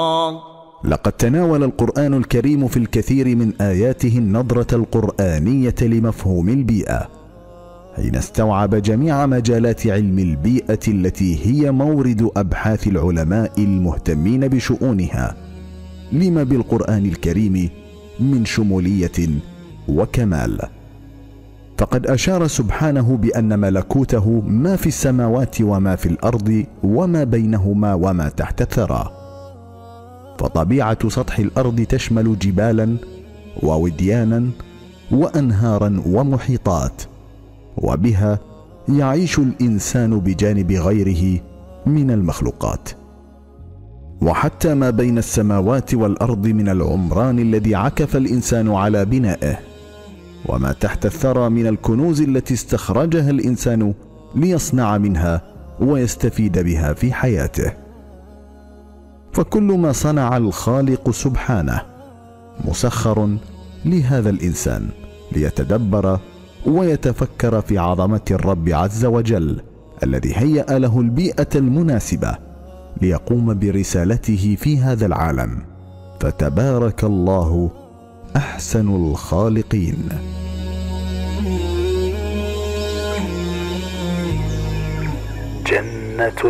لقد تناول القرآن الكريم في الكثير من آياته النظرة القرآنية لمفهوم البيئة، حين استوعب جميع مجالات علم البيئة التي هي مورد أبحاث العلماء المهتمين بشؤونها، لما بالقرآن الكريم من شمولية وكمال. فقد أشار سبحانه بأن ملكوته ما في السماوات وما في الأرض وما بينهما وما تحت الثرى. فطبيعة سطح الأرض تشمل جبالا ووديانا وأنهارا ومحيطات، وبها يعيش الإنسان بجانب غيره من المخلوقات. وحتى ما بين السماوات والأرض من العمران الذي عكف الإنسان على بنائه، وما تحت الثرى من الكنوز التي استخرجها الإنسان ليصنع منها ويستفيد بها في حياته. فكل ما صنع الخالق سبحانه مسخر لهذا الإنسان ليتدبر ويتفكر في عظمة الرب عز وجل الذي هيأ له البيئة المناسبة ليقوم برسالته في هذا العالم. فتبارك الله أحسن الخالقين. جنة